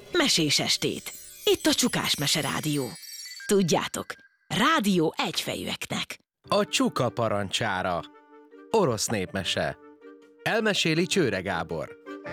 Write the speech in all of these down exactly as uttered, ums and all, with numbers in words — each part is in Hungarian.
Mesés estét! Itt a Csukás Mese Rádió. Tudjátok, rádió egyfejűeknek. A csuka parancsára. Orosz népmese. Elmeséli Csőre Gábor.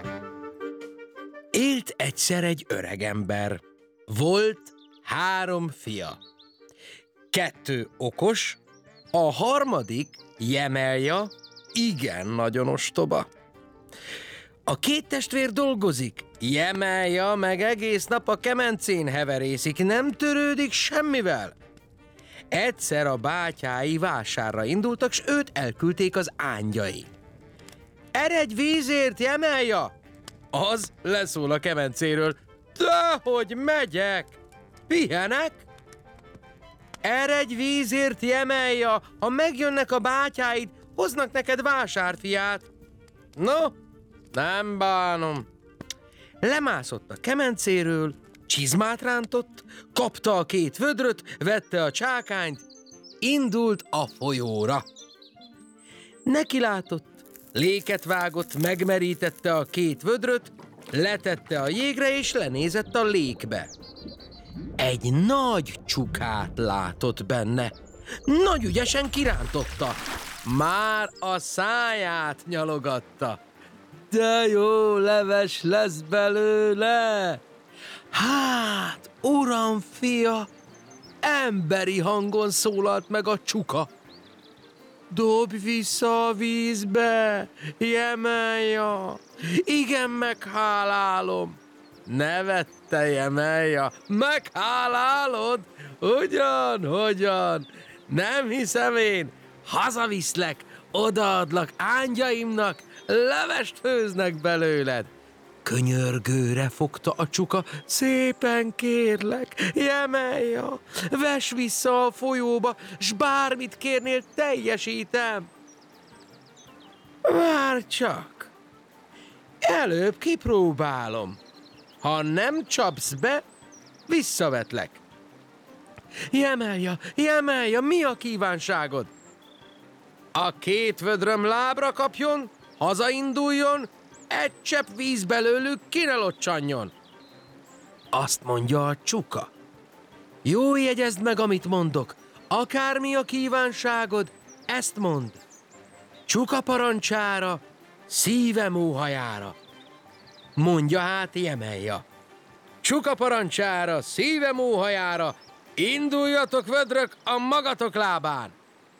Élt egyszer egy öregember. Volt három fia. Kettő okos, a harmadik, Jemelja, igen nagyon ostoba. A két testvér dolgozik, Jemelja meg egész nap a kemencén heverészik, nem törődik semmivel. Egyszer a bátyái vásárra indultak, s őt elküldték az ángyai. Eredj vízért, Jemelja! Az leszól a kemencéről. Dehogy megyek! Pihenek? Eredj vízért, Jemelja! Ha megjönnek a bátyáid, hoznak neked vásárfiát. No, nem bánom. Lemászott a kemencéről, csizmát rántott, kapta a két vödröt, vette a csákányt, indult a folyóra. Nekilátott, léket vágott, megmerítette a két vödröt, letette a jégre és lenézett a lékbe. Egy nagy csukát látott benne. Nagy ügyesen kirántotta. Már a száját nyalogatta. De jó leves lesz belőle! Hát, uram fia, emberi hangon szólalt meg a csuka. Dobj vissza a vízbe, Jemelja! Igen, meghálálom! Nevette Jemelja. Meghálálod? Hogyan, hogyan? Nem hiszem én. Hazaviszlek, odaadlak ányaimnak, levest főznek belőled. Könyörgőre fogta a csuka. Szépen kérlek, Jemelja, vess vissza a folyóba, s bármit kérnél, teljesítem. Várj csak, előbb kipróbálom. Ha nem csapsz be, visszavetlek. Jemelja, Jemelja, mi a kívánságod? A két vödröm lábra kapjon, hazainduljon, egy csepp víz belőlük ki ne locsanjon. Azt mondja a csuka. Jó, jegyezd meg, amit mondok. Akármi a kívánságod, ezt mondd. Csuka parancsára, szívem óhajára. Mondja hát Jemelja. Csuka parancsára, szívem óhajára, induljatok vödrök a magatok lábán.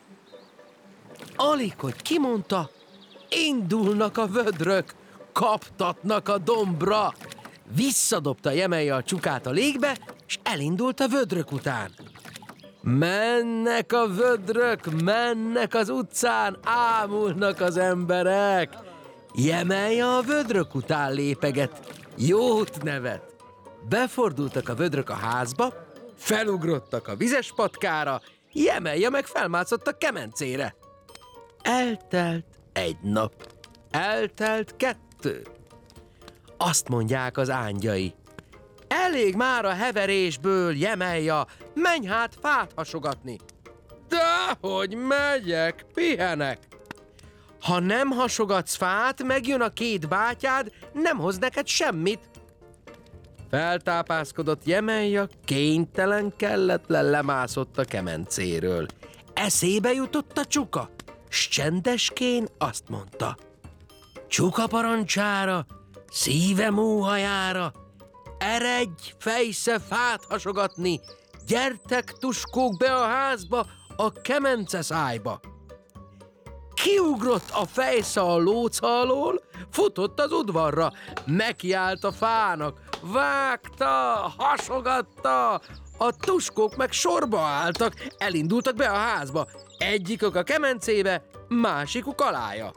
Alig, hogy kimondta, indulnak a vödrök, kaptatnak a dombra. Visszadobta Jemelja a csukát a légbe, és elindult a vödrök után. Mennek a vödrök, mennek az utcán, ámulnak az emberek. Jemelja a vödrök után lépeget, jót nevet. Befordultak a vödrök a házba, felugrottak a vizes patkára, Jemelja meg felmászott a kemencére. Eltelt egy nap, eltelt kettő. Azt mondják az ángyai. Elég már a heverésből, Jemelja, menj hát fát hasogatni. Dehogy megyek, pihenek. Ha nem hasogatsz fát, megjön a két bátyád, nem hoz neked semmit. Feltápászkodott Jemelja, kénytelen kelletlen lemászott a kemencéről. Eszébe jutott a csuka, s csendeskén azt mondta. Csuka parancsára, szívem óhajára, eredj fejsze fát hasogatni, gyertek tuskók be a házba, a kemence szájba. Kiugrott a fejsze a lóca alól, futott az udvarra, nekiállt a fának, vágta, hasogatta, a tuskók meg sorba álltak, elindultak be a házba, egyikük a kemencébe, másikuk alája.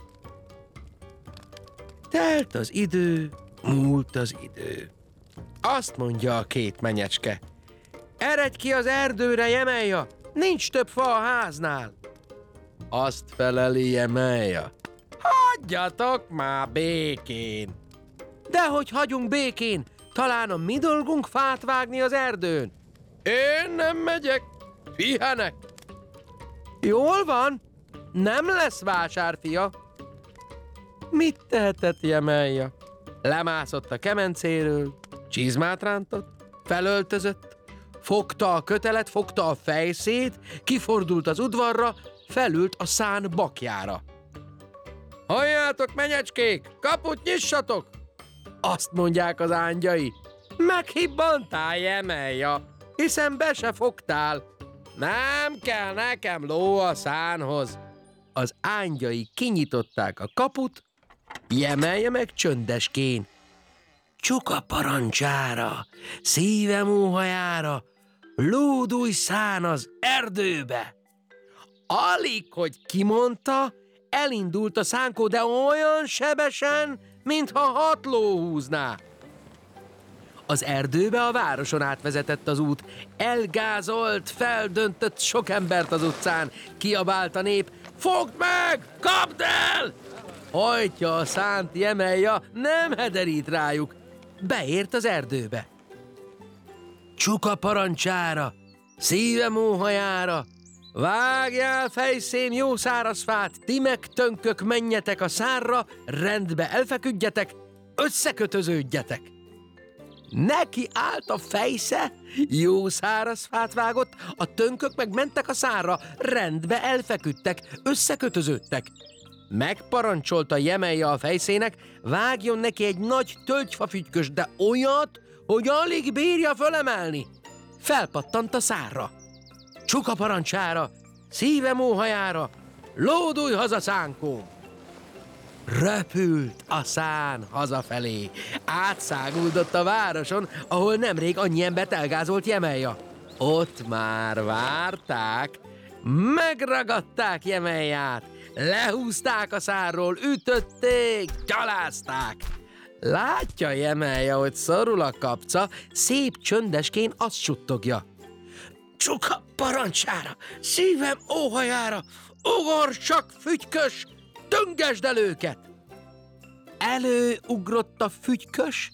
Telt az idő, múlt az idő. Azt mondja a két menyecske. Eredj ki az erdőre, Jemelja, nincs több fa a háznál. Azt feleli Jemelja. Hagyjatok már békén. Dehogy hagyunk békén, talán a mi dolgunk fát vágni az erdőn. Én nem megyek, pihenek. Jól van, nem lesz vásárfia. Mit tehetett Jemelja? Lemászott a kemencéről, Csizmát rántott, felöltözött, fogta a kötelet, fogta a fejszét, kifordult az udvarra, felült a szán bakjára. Halljátok, menyecskék, kaput nyissatok! Azt mondják az ángyai. Meghibbantál, Jemelja, hiszen be se fogtál. Nem kell nekem ló a szánhoz. Az ángyai kinyitották a kaput, Jemelje meg csöndeskén. Csuka parancsára, szívem óhajára, lódulj szán az erdőbe. Alig, hogy kimondta, elindult a szánkó, de olyan sebesen, mintha hat ló húzná. Az erdőbe a városon átvezetett az út. Elgázolt, feldöntött sok embert az utcán. Kiabált a nép, fogd meg, kapd el! Hajtja a szánt Jemelja, nem hederít rájuk. Beért az erdőbe. Csuka parancsára, szívem óhajára, vágjál fejszén jó száraz fát, ti meg tönkök menjetek a szárra, rendbe elfeküdjetek, összekötöződjetek. Neki állt a fejsze, jó száraz fát vágott, a tönkök meg mentek a szárra, rendbe elfeküdtek, összekötöződtek. Megparancsolta Jemelja a fejszének, vágjon neki egy nagy tölgyfafügyköst, de olyat, hogy alig bírja fölemelni. Felpattant a szárra. Csuka parancsára, szívem óhajára, lódulj haza, szánkóm! Repült a szán hazafelé. Átszáguldott a városon, ahol nemrég annyi embert elgázolt Jemelja. Ott már várták, megragadták Jemelját, lehúzták a szárról, ütötték, gyalázták. Látja Jemelja, hogy szorul a kapca, szép csöndeskén azt suttogja. Csuka parancsára, szívem óhajára, ugorj csak, fügykös, döngesd el őket! Előugrott a fügykös,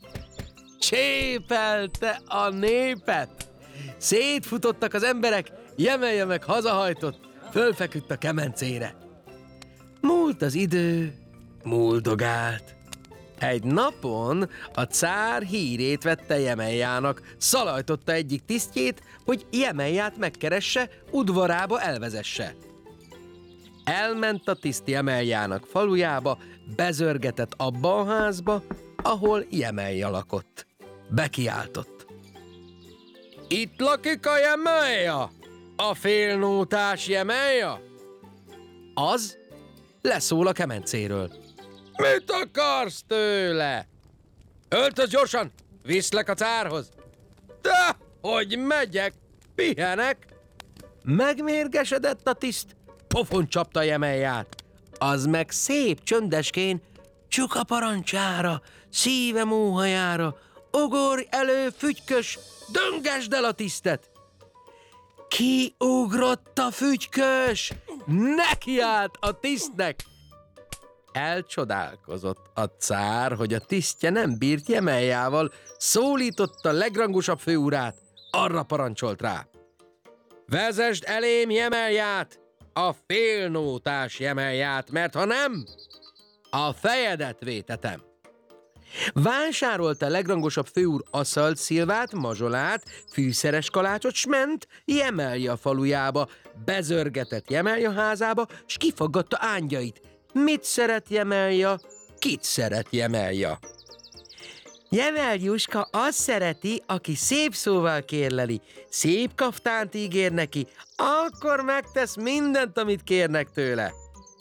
csépelte a népet. Szétfutottak az emberek, Jemelja meg hazahajtott, fölfeküdt a kemencére. Múlt az idő, múldogált. Egy napon a cár hírét vette Jemeljának, szalajtotta egyik tisztjét, hogy Jemelját megkeresse, udvarába elvezesse. Elment a tiszt Jemeljának falujába, bezörgetett abba a házba, ahol Jemelja lakott. Bekiáltott. Itt lakik a Jemelja? A félnótás Jemelja? Az leszól a kemencéről. Mit akarsz tőle? Öltöz gyorsan, viszlek a cárhoz. De hogy megyek, pihenek? Megmérgesedett a tiszt, pofon csapta Jemelját. Az meg szép csöndeskén, csuka parancsára, szívem óhajára, ugorj elő, fügykös, döngesd el a tisztet. Kiugrott a fügykös, nekiállt a tisztnek. Elcsodálkozott a cár, hogy a tisztje nem bírt Jemeljával, szólította a legrangosabb főurát, arra parancsolt rá. Vezesd elém Jemelját, a félnótás Jemelját, mert ha nem, a fejedet vétetem. Vásárolta a legrangosabb főúr aszalt szilvát, mazsolát, fűszeres kalácsot, s ment Jemelja falujába, bezörgetett Jemelja házába, s kifaggatta ángyait. Mit szeret Jemelja? Kit szeret Jemelja? Jemeljuska azt szereti, aki szép szóval kérleli, szép kaftánt ígér neki, akkor megtesz mindent, amit kérnek tőle.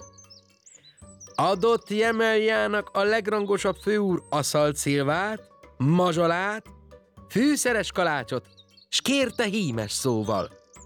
Adott Jemeljának a legrangosabb főúr aszalt szilvát, mazsolát, fűszeres kalácsot, s kérte hímes szóval.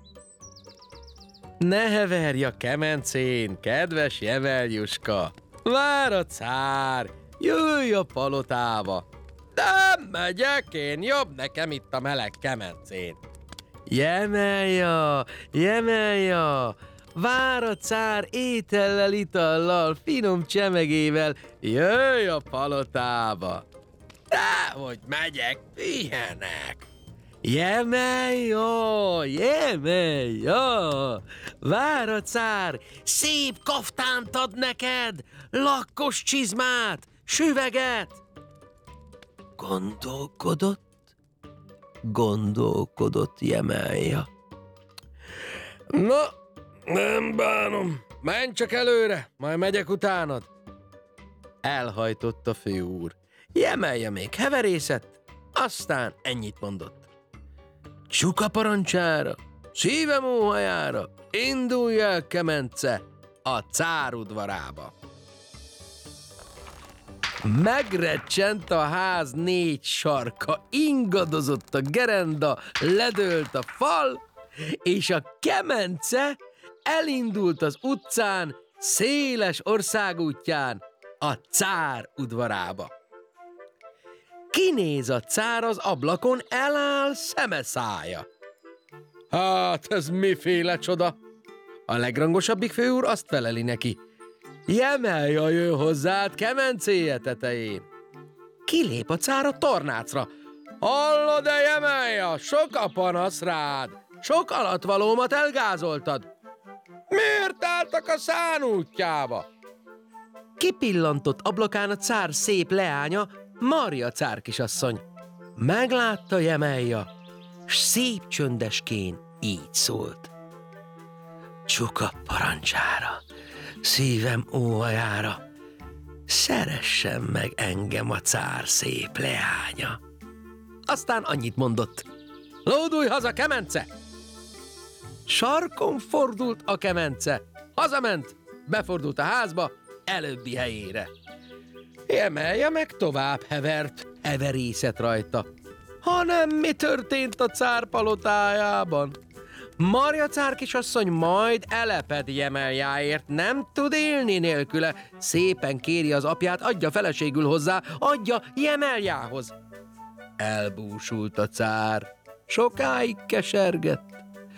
Ne heverj a kemencén, kedves Jemeljuska! Vár a cár, jöjj a palotába! Nem megyek én, jobb nekem itt a meleg kemencén. Jemelja, Jemelja! Vár a cár étellel, itallal, finom csemegével, jöjj a palotába! Dehogy megyek, pihenek! Jemelja, Jemelja! Vár a cár, szép kaftánt ad neked, lakkos csizmát, süveget! Gondolkodott, gondolkodott Jemelja. Na, nem bánom, menj csak előre, majd megyek utánad. Elhajtott a főúr. Jemelja még heverészett, aztán ennyit mondott. Csuka parancsára, szívem óhajára, indulj el, kemence, a cár udvarába. Megrecsent a ház négy sarka, ingadozott a gerenda, ledőlt a fal, és a kemence elindult az utcán, széles országútján, a cár udvarába. Kinéz a cár az ablakon, eláll szeme szája. Hát, ez miféle csoda? A legrangosabbik főúr azt feleli neki. Jemelja jön hozzád kemencéje tetején. Kilép a cár a tornácra. Hallod-e, Jemelja, sok a panasz rád, sok alatvalómat elgázoltad. Miért álltak a szán útjába? Kipillantott ablakán a cár szép leánya, Marja cárkisasszony. Meglátta Jemelja, s szép csöndeskén így szólt. Csuka parancsára, szívem óhajára, szeressen meg engem a cár szép leánya. Aztán annyit mondott. Lódulj haza, kemence! Sarkon fordult a kemence, hazament, befordult a házba, előbbi helyére. Jemelja meg tovább hevert, heverészet rajta. Hanem mi történt a cár palotájában? Marja cárkisasszony majd eleped Jemeljáért, nem tud élni nélküle. Szépen kéri az apját, adja feleségül hozzá, adja Jemeljához. Elbúsult a cár, sokáig kesergett.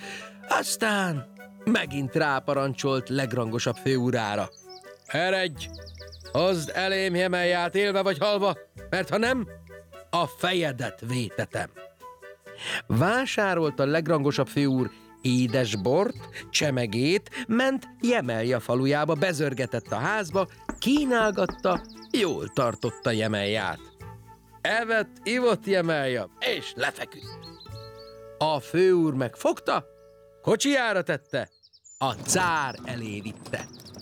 Aztán megint ráparancsolt legrangosabb főurára. Eredj, hozd elém Jemelját élve vagy halva, mert ha nem, a fejedet vétetem. Vásárolt a legrangosabb főúr édes bort, csemegét, ment Jemelja falujába, bezörgetett a házba, kínálgatta, jól tartotta Jemelját. Evett, ivott Jemelja, és lefeküdt. A főúr megfogta, kocsijára tette, a cár elé vitte.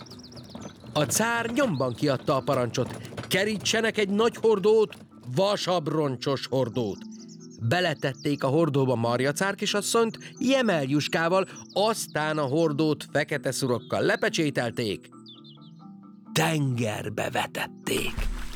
A cár nyomban kiadta a parancsot, kerítsenek egy nagy hordót, vasabb roncsos hordót. Beletették a hordóba Marja cárkisasszonyt Jemeljuskával, aztán a hordót fekete szurokkal lepecsételték, tengerbe vetették.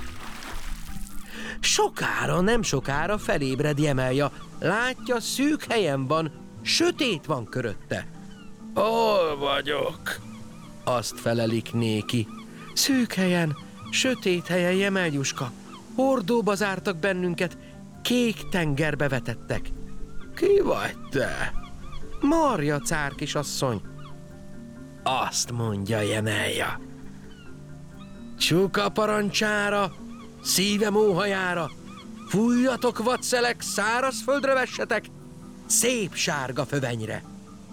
Sokára, nem sokára felébred Jemelja, látja, szűk helyen van, sötét van körötte. Hol vagyok? Azt felelik néki. Szűk helyen, sötét helyen, Jemeljuska. Hordóba zártak bennünket, kék tengerbe vetettek. Ki vagy te? Marja cárkisasszony. Azt mondja Jemelja. Csuka parancsára, szívem óhajára, fújjatok vadszelek, szárazföldre vessetek, szép sárga fövenyre.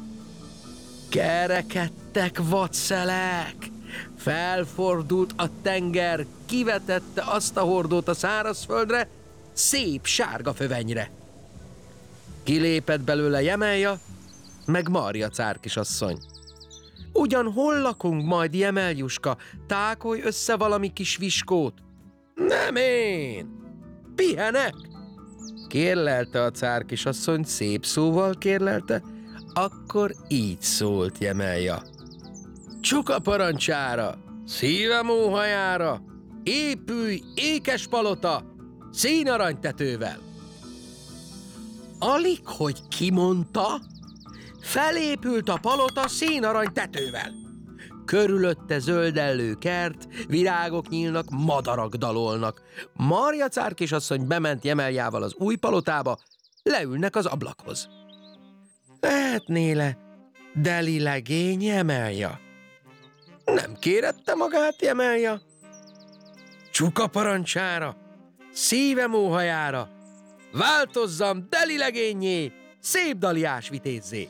Kerekedtek vadszelek, felfordult a tenger, kivetette azt a hordót a szárazföldre, szép sárga fövenyre. Kilépett belőle Jemelja, meg Marja cárkisasszony. Ugyan hol lakunk majd, Jemeljuska? Tákolj össze valami kis viskót. Nem én, pihenek, kérlelte a cárkisasszony, szép szóval kérlelte, akkor így szólt Jemelja. Csuka parancsára, szívem óhajára, épülj ékes palota, színaranytetővel. Alig, hogy kimondta, felépült a palota színaranytetővel. Körülötte zöldellő kert, virágok nyílnak, madarak dalolnak. Marja cárkisasszony bement Jemeljával az új palotába, leülnek az ablakhoz. Lehetné le deli legény Jemelja? Nem kérette magát Jemelja? Csuka parancsára, szívem óhajára, változzam deli legényé, szép daliás vitézzé.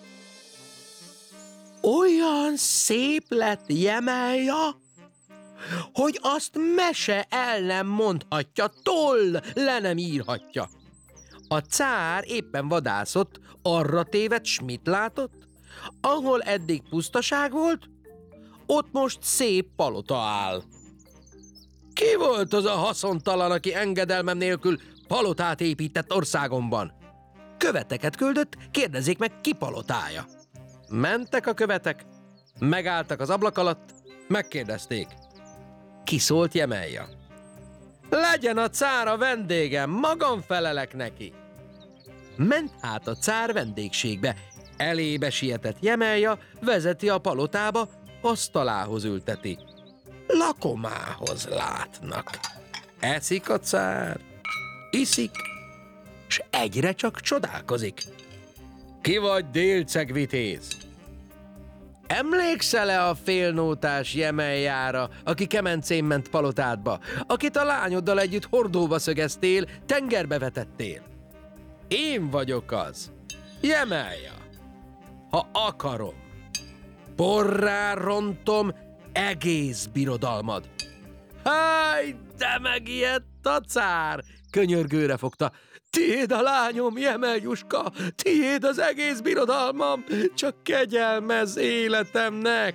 Olyan szép lett Jemelja, hogy azt mese el nem mondhatja, toll le nem írhatja. A cár éppen vadászott, arra tévedt, s mit látott? Ahol eddig pusztaság volt, ott most szép palota áll. Ki volt az a haszontalan, aki engedelmem nélkül palotát épített országomban? Követeket küldött, kérdezzék meg, ki palotája. Mentek a követek, megálltak az ablak alatt, megkérdezték. Ki szólt Jemelja? Legyen a cár a vendégem, magam felelek neki. Ment hát a cár vendégségbe, elébe sietett Jemelja, vezeti a palotába, asztalához ülteti. Lakomához látnak. Eszik a cár, iszik, s egyre csak csodálkozik. Ki vagy, délceg vitéz? Emlékszel-e a félnótás Jemeljára, aki kemencén ment palotádba, akit a lányoddal együtt hordóba szögeztél, tengerbe vetettél? Én vagyok az, Jemelja. Ha akarom, porrá rontom egész birodalmad. Háj, de megijedt a cár! Könyörgőre fogta. Tiéd a lányom, Jemeljuska, tiéd az egész birodalmam, csak kegyelmez életemnek.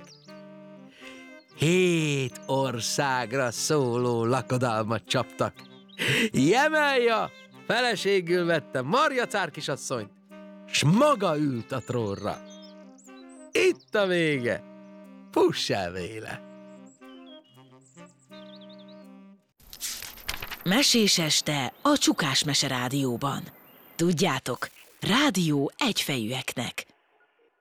Hét országra szóló lakodalmat csaptak. Jemelja feleségül vette Marja cár kisasszonyt, s maga ült a trónra. Itt a vége, fuss el véle! Mesés este a Csukás Mese Rádióban. Tudjátok, rádió egyfejűeknek.